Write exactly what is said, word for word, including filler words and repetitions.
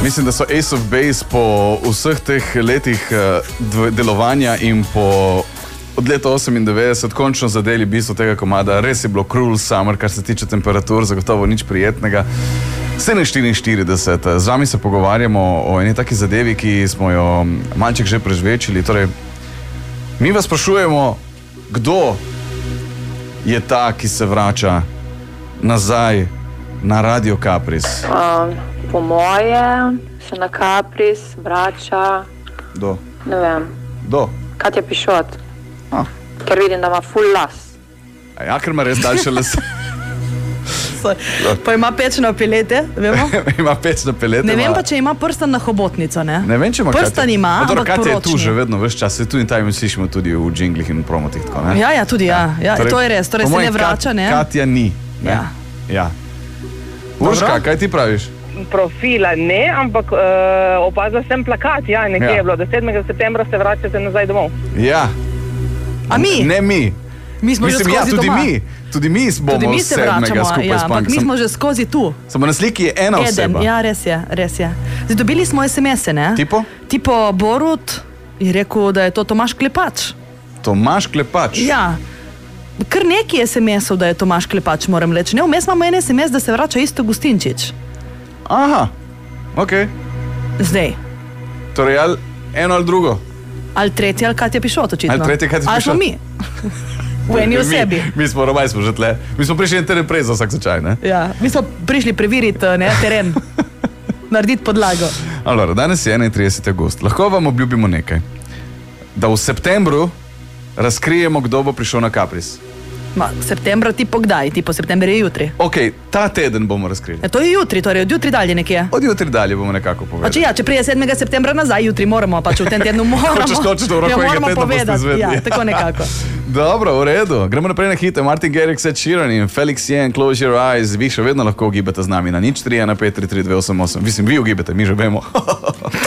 Mislim, da so Ace of Base po vseh teh letih delovanja in po od leta osemindevetdeset končno zadeli bistvo tega komada. Res je bilo cruel summer, kar se tiče temperatur, zagotovo nič prijetnega. sedem štiriinštirideset. Z vami se pogovarjamo o eni taki zadevi, ki smo jo malček že prežvečili. Torej, mi vas sprašujemo, kdo je ta, ki se vrača nazaj na Radio Kapris? Um, po moje se na Kapris vrača... Do? Ne vem. Do? Katja Pišot. Ah. Ker vidim, da ima ful las. A ja, ker ima res daljše lase. Pa ima pečno pelete, vemo? Ima pečno pelete. Ne vem pa, če ima prstan na hobotnico, ne? Ne vem, če ima prstan Katja. ima, Dobro, ampak Katja poročni. je tu že vedno, veš čas, se tu in taj mi slišimo tudi v džinglih in promotih, tako, ne? Ja, ja, tudi ja. ja. Torej, to je res, torej po se mojem ne vrača, Kat, ne? Katja ni. Ne? Ja. Ja. Urška, kaj ti praviš? Profila ne, ampak uh, opazila sem plakat, ja, nekje Ja. je bilo, da sedmega septembra se vračate nazaj domov. Ja. A mi? Ne mi. Mi smo Mislim, že ja, skozi tudi doma. mi. Tudi mi bomo Tudi mi se sedmega vračamo, skupaj ja, s ampak mi Punkom. smo že skozi tu. Samo na sliki je ena Eden, oseba. ja, res je, res je. Zdaj, dobili smo es em es-e, ne? Tipo? Tipo Borut je rekel, da je to Tomaž Klepač. Tomaž Klepač. Ja. Kar nekaj es em es-ov, da je Tomaž Klepač, moram reči. Ne, vmes imamo en es em es, da se vrača Isto Gustinčič. Aha, okej. Zdaj. Torej, ali eno ali drugo? Ali tretji, ali Katja Pišot, očitno. Ali tretji Katja Ali smo Pišot? mi. V eni osebi. Mi, mi smo robaj smo že tle. Mi smo prišli en teren prej za vsak slučaj, ne? Ja, mi smo prišli preveriti ne, teren, narediti podlago. Alors, danes je enaintrideseti avgust. Lahko vam obljubimo nekaj. Da v septembru razkrijemo, kdo bo prišel na Kapris. Ma, septembra tipo kdaj? Tipo september je jutri. Ok, ta teden bomo razkrili. Ja, to je jutri, torej od jutri dalje nekje. Od jutri dalje bomo nekako Pa če povedali. ja, če prije sedmega septembra nazaj, jutri moramo, pač v tem tednu moramo. Hočeš, hočeš, da v roku ja, enega moramo tedna boste povedati. izvedeli. Ja, tako nekako. Dobro, v redu. Gremo naprej na hite. Martin Garrix, Ed Sheeran in Felix Jen, Close Your Eyes. Vi še vedno lahko ugibate z nami na nič tri ena pet tri tri dve osem osem. Mislim, vi ugibate, mi že vemo.